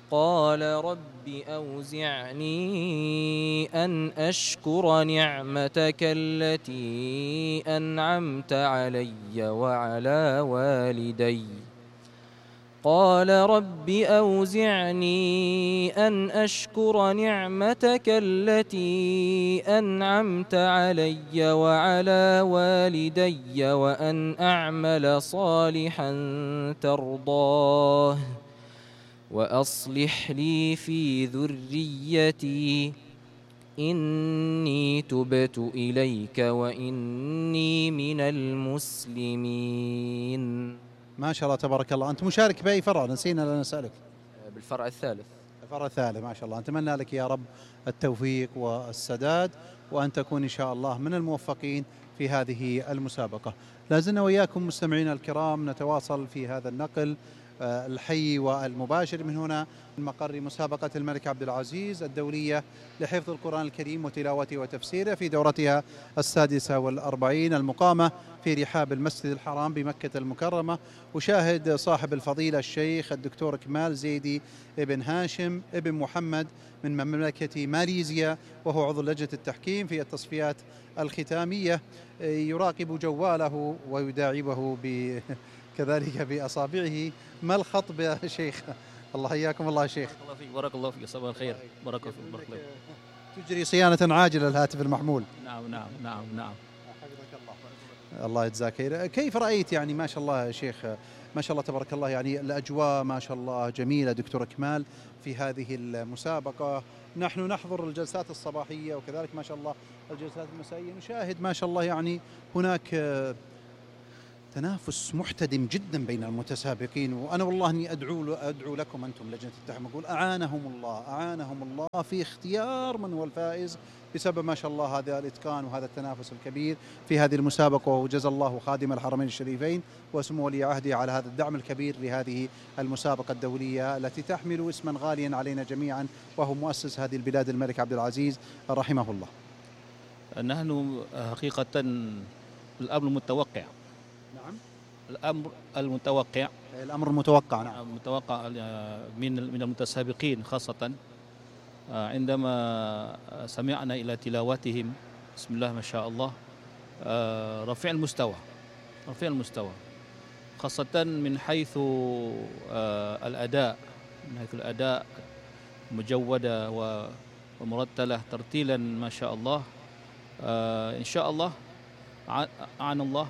قال رب أوزعني أن أشكر نعمتك التي أنعمت علي وعلى والدي قال رب أوزعني أن أشكر نعمتك التي أنعمت علي وعلى والدي وأن أعمل صالحا ترضاه وأصلح لي في ذريتي إني تبت إليك وإني من المسلمين. ما شاء الله تبارك الله. أنت مشارك بأي فرع؟ نسينا لا نسألك. بالفرع الثالث. الفرع الثالث. ما شاء الله. نتمنى لك يا رب التوفيق والسداد، وأن تكون إن شاء الله من الموفقين في هذه المسابقة. لازلنا وإياكم مستمعينا الكرام نتواصل في هذا النقل الحي والمباشر من هنا من مقر مسابقة الملك عبد العزيز الدولية لحفظ القرآن الكريم وتلاوته وتفسيره في دورتها 46 المقامة في رحاب المسجد الحرام بمكة المكرمة. وشاهد صاحب الفضيلة الشيخ الدكتور كمال زيدي ابن هاشم ابن محمد من مملكة ماليزيا، وهو عضو لجنة التحكيم في التصفيات الختامية، يراقب جواله ويداعبه كذلك بأصابعه. ما الخطب يا شيخ؟ الله حياكم الله يا شيخ. بارك الله فيك، بارك الله فيك، صباح الخير، بارك الله فيك، بارك الله فيك. تجري صيانة عاجلة الهاتف المحمول. نعم نعم نعم نعم. حفظك الله. الله يجزاك خير. كيف رأيت يعني ما شاء الله يا شيخ، ما شاء الله تبارك الله، يعني الأجواء ما شاء الله جميلة دكتور كمال في هذه المسابقة. نحن نحضر الجلسات الصباحية وكذلك ما شاء الله الجلسات المسائية، نشاهد ما شاء الله يعني هناك تنافس محتدم جدا بين المتسابقين. وانا والله اني ادعو لكم انتم لجنه التحكيم، اقول اعانهم الله في اختيار من هو الفائز بسبب ما شاء الله هذا الاتقان وهذا التنافس الكبير في هذه المسابقه. وجزا الله خادم الحرمين الشريفين وسمو ولي عهده على هذا الدعم الكبير لهذه المسابقه الدوليه التي تحمل اسما غاليا علينا جميعا، وهو مؤسس هذه البلاد الملك عبد العزيز رحمه الله. نحن حقيقة الأمر المتوقع. نعم. الأمر المتوقع. الأمر المتوقع. نعم. المتوقع من المتسابقين خاصة عندما سمعنا إلى تلاواتهم بسم الله ما شاء الله، رفيع المستوى خاصة من حيث الأداء مجودة ومرتلة ترتيلا ما شاء الله. إن شاء الله عن الله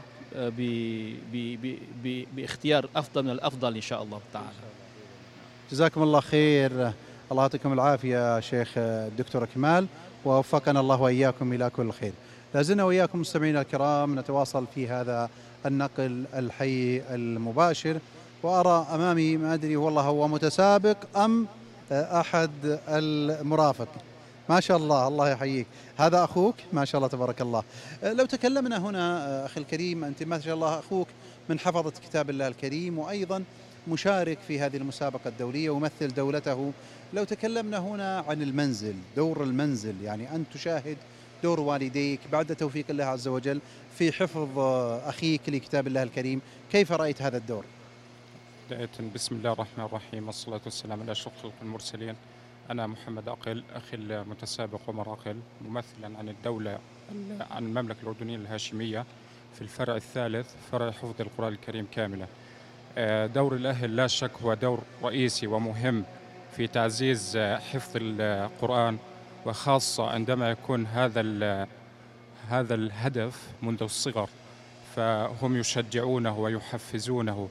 باختيار أفضل من الأفضل إن شاء الله تعالى. جزاكم الله خير. الله يعطيكم العافية شيخ الدكتور كمال، ووفقنا الله وإياكم إلى كل خير. لازلنا وإياكم مستمعينا الكرام نتواصل في هذا النقل الحي المباشر، وأرى أمامي ما أدري والله هو متسابق أم أحد المرافق. ما شاء الله، الله يحييك. هذا أخوك ما شاء الله تبارك الله. لو تكلمنا هنا أخي الكريم، أنت ما شاء الله أخوك من حفظة كتاب الله الكريم وأيضا مشارك في هذه المسابقة الدولية ومثل دولته. لو تكلمنا هنا عن المنزل، دور المنزل، يعني أن تشاهد دور والديك بعد توفيق الله عز وجل في حفظ أخيك لكتاب الله الكريم، كيف رأيت هذا الدور؟ بداية بسم الله الرحمن الرحيم والصلاة والسلام على أشرف المرسلين. أنا محمد أقل أخي المتسابق ومراقل، ممثلا عن الدولة عن المملكة الأردنية الهاشمية في الفرع الثالث، فرع حفظ القرآن الكريم كاملة. دور الأهل لا شك هو دور رئيسي ومهم في تعزيز حفظ القرآن، وخاصة عندما يكون هذا الهدف منذ الصغر، فهم يشجعونه ويحفزونه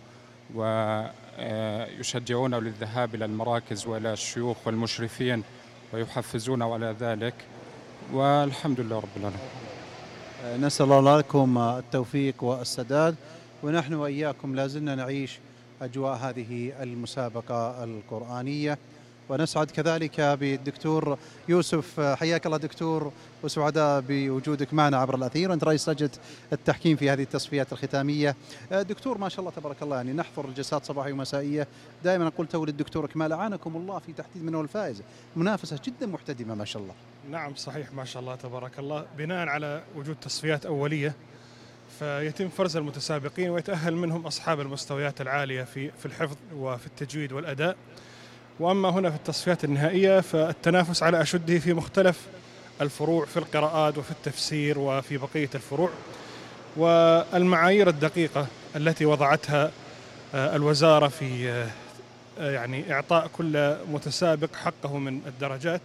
ويشجعونه للذهاب إلى المراكز وإلى الشيوخ والمشرفين ويحفزونه على ذلك، والحمد لله رب العالمين. نسأل الله لكم التوفيق والسداد، ونحن وإياكم لازلنا نعيش أجواء هذه المسابقة القرآنية، ونسعد كذلك بالدكتور يوسف. حياك الله دكتور، وسعداء بوجودك معنا عبر الأثير، وأنت رئيس لجنة التحكيم في هذه التصفيات الختامية. دكتور ما شاء الله تبارك الله، يعني نحضر الجلسات صباحية ومسائية، دائما قلت للدكتور كمال أعانكم الله في تحديد من هو الفائز، منافسة جدا محتدمة ما شاء الله. نعم صحيح ما شاء الله تبارك الله. بناء على وجود تصفيات أولية فيتم فرز المتسابقين ويتأهل منهم أصحاب المستويات العالية في الحفظ وفي التجويد والأداء، وأما هنا في التصفيات النهائية فالتنافس على أشده في مختلف الفروع في القراءات وفي التفسير وفي بقية الفروع، والمعايير الدقيقة التي وضعتها الوزارة في يعني إعطاء كل متسابق حقه من الدرجات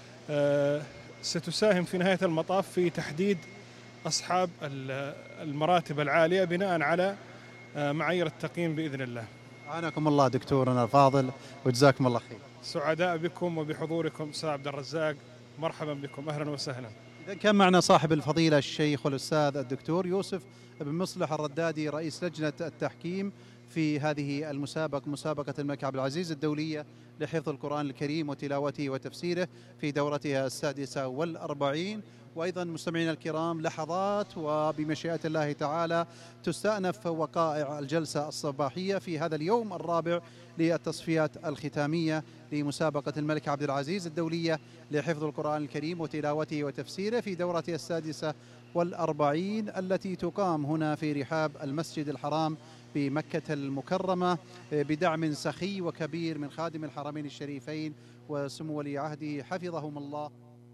ستساهم في نهاية المطاف في تحديد أصحاب المراتب العالية بناء على معايير التقييم بإذن الله. أعانكم الله دكتورنا الفاضل وجزاكم الله خير. سعداء بكم وبحضوركم أستاذ عبد الرزاق، مرحبا بكم، أهلا وسهلا. إذا كان معنا صاحب الفضيلة الشيخ والأستاذ الدكتور يوسف بن مصلح الردادي رئيس لجنة التحكيم في هذه المسابقة، مسابقة الملك عبد العزيز الدولية لحفظ القرآن الكريم وتلاوته وتفسيره في دورتها 46. وأيضا مستمعينا الكرام لحظات وبمشيئة الله تعالى تستأنف وقائع الجلسة الصباحية في هذا اليوم الرابع للتصفيات الختامية لمسابقة الملك عبد العزيز الدولية لحفظ القرآن الكريم وتلاوته وتفسيره في دورتها 46 التي تقام هنا في رحاب المسجد الحرام بمكة المكرمة بدعم سخي وكبير من خادم الحرمين الشريفين وسمو ولي عهده حفظهم الله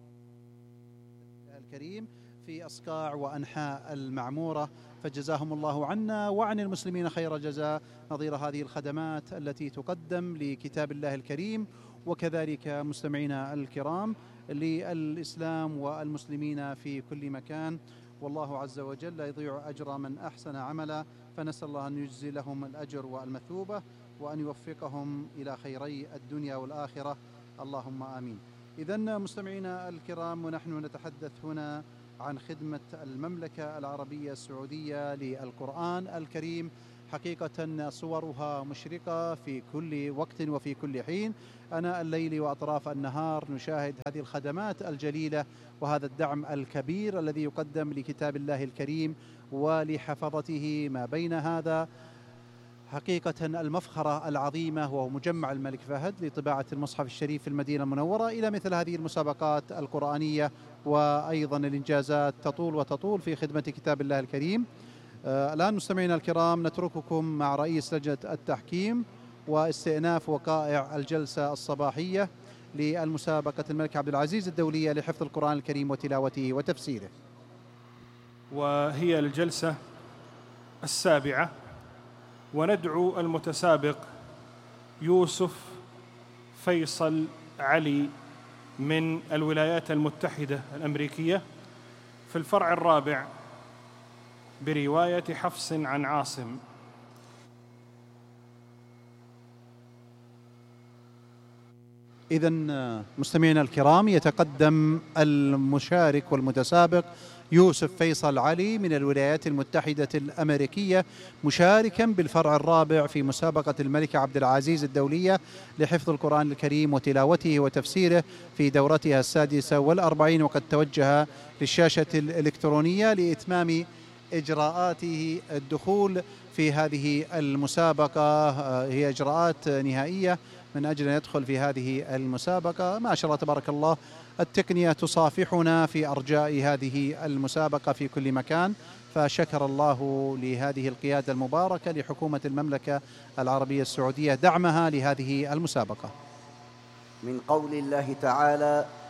الكريم في أصقاع وأنحاء المعمورة، فجزاهم الله عنا وعن المسلمين خير جزاء نظير هذه الخدمات التي تقدم لكتاب الله الكريم وكذلك مستمعينا الكرام للإسلام والمسلمين في كل مكان. والله عز وجل لا يضيع أجر من أحسن عملا، فنسأل الله أن يجزي لهم الأجر والمثوبة وأن يوفقهم إلى خيري الدنيا والآخرة، اللهم آمين. إذن مستمعينا الكرام ونحن نتحدث هنا عن خدمة المملكة العربية السعودية للقرآن الكريم، حقيقة صورها مشرقة في كل وقت وفي كل حين، أناء الليل وأطراف النهار نشاهد هذه الخدمات الجليلة وهذا الدعم الكبير الذي يقدم لكتاب الله الكريم ولحفظته. ما بين هذا حقيقة المفخرة العظيمة وهو مجمع الملك فهد لطباعة المصحف الشريف في المدينة المنورة إلى مثل هذه المسابقات القرآنية، وأيضا الإنجازات تطول وتطول في خدمة كتاب الله الكريم. الآن مستمعينا الكرام نترككم مع رئيس لجنة التحكيم واستئناف وقائع الجلسة الصباحية للمسابقة الملك عبد العزيز الدولية لحفظ القرآن الكريم وتلاوته وتفسيره. وهي الجلسة 7، وندعو المتسابق يوسف فيصل علي من الولايات المتحدة الأمريكية في الفرع الرابع برواية حفص عن عاصم. إذن مستمعينا الكرام يتقدم المشارك والمتسابق يوسف فيصل علي من الولايات المتحدة الأمريكية مشاركا بالفرع الرابع في مسابقة الملك عبد العزيز الدولية لحفظ القرآن الكريم وتلاوته وتفسيره في دورتها 46، وقد توجه للشاشة الإلكترونية لإتمام إجراءاته الدخول في هذه المسابقة. هي إجراءات نهائية من أجل أن يدخل في هذه المسابقة. ما شاء الله تبارك الله التقنية تصافحنا في أرجاء هذه المسابقة في كل مكان، فشكر الله لهذه القيادة المباركة لحكومة المملكة العربية السعودية دعمها لهذه المسابقة. من قول الله تعالى: